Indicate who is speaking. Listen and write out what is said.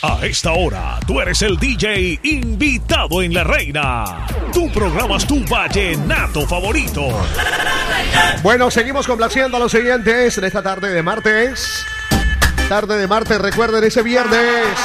Speaker 1: A esta hora, tú eres el DJ invitado en La Reina. Tú programas tu vallenato favorito.
Speaker 2: Bueno, seguimos complaciendo a los siguientes en esta tarde de martes. Tarde de martes, recuerden ese viernes.